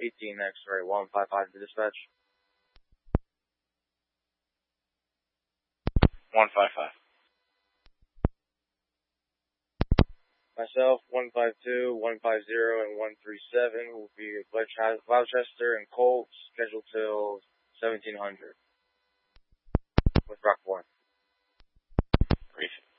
18 X-ray 155 to dispatch. 155. Myself, 152, 150, and 137 will be at Gloucester and Colt, scheduled till 1700 with Rock 1. Brief.